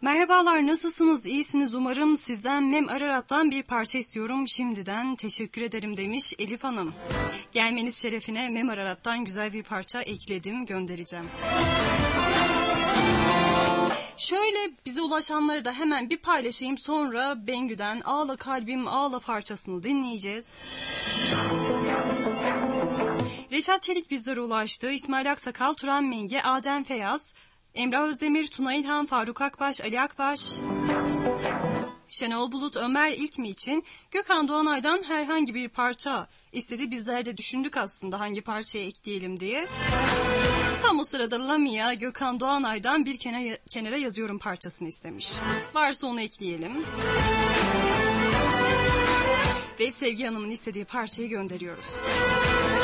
Merhabalar, nasılsınız? İyisiniz umarım. Sizden Mem Ararat'tan bir parça istiyorum. Şimdiden teşekkür ederim demiş Elif Hanım. Gelmeniz şerefine Mem Ararat'tan güzel bir parça ekledim, göndereceğim. Şöyle bize ulaşanları da hemen bir paylaşayım, sonra Bengü'den Ağla Kalbim Ağla parçasını dinleyeceğiz. Reşat Çelik bizlere ulaştı. İsmail Aksakal, Turan Menge, Adem Feyyaz, Emrah Özdemir, Tuna İlhan, Faruk Akbaş, Ali Akbaş, Şenol Bulut, Ömer İlkmi için Gökhan Doğanay'dan herhangi bir parça istedi. Bizler de düşündük aslında hangi parçaya ekleyelim diye. Tam o sırada Lamia Gökhan Doğanay'dan bir kenara yazıyorum parçasını istemiş. Varsa onu ekleyelim. Ve Sevgi Hanım'ın istediği parçayı gönderiyoruz.